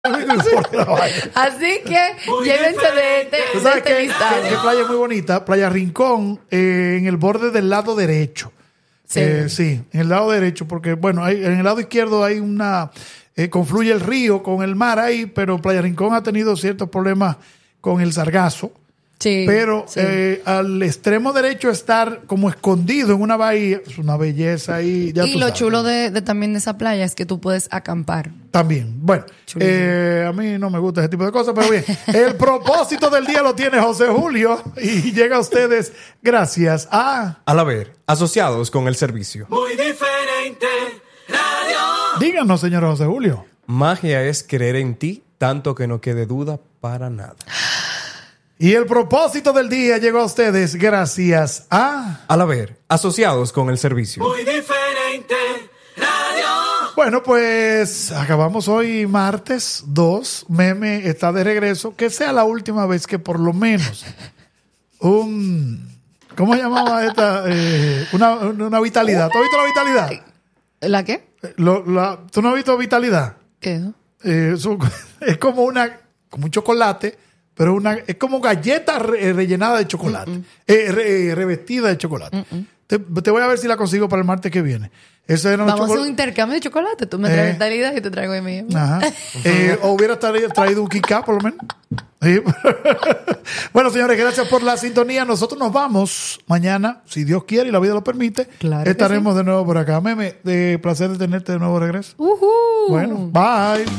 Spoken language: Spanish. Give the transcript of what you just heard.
Así que llévense de este listado. ¿Qué playa muy bonita? Playa Rincón, en el borde del lado derecho. Sí. Sí, en el lado derecho, porque bueno, en el lado izquierdo hay confluye el río con el mar ahí, pero Playa Rincón ha tenido ciertos problemas con el sargazo. Sí, pero sí. Al extremo derecho estar como escondido en una bahía, es una belleza ahí. Ya y tú lo sabes. chulo también de esa playa es que tú puedes acampar. También. Bueno, a mí no me gusta ese tipo de cosas, pero bien. El propósito del día lo tiene José Julio y llega a ustedes gracias a... Al haber, asociados con el servicio. Muy diferente radio. Díganos, señor José Julio. Magia es creer en ti, tanto que no quede duda para nada. Y el propósito del día llegó a ustedes gracias a... Al haber, asociados con el servicio. Muy diferente radio. Bueno, pues acabamos hoy martes 2. Meme está de regreso. Que sea la última vez que por lo menos ¿cómo se llamaba esta? Una vitalidad. ¿Tú has visto la vitalidad? ¿La qué? ¿Tú no has visto vitalidad? ¿Qué? Es como un chocolate, pero es como galleta rellenada de chocolate. Revestida de chocolate. Te voy a ver si la consigo para el martes que viene. Vamos a hacer un intercambio de chocolate. Tú me traes vitalidad y te traigo el mío. Ajá. O hubiera traído un Kika, por lo menos. Sí. Bueno, señores, gracias por la sintonía. Nosotros nos vamos mañana, si Dios quiere y la vida lo permite. Claro que estaremos de nuevo por acá. Meme, placer de tenerte de nuevo de regreso. Bueno, bye.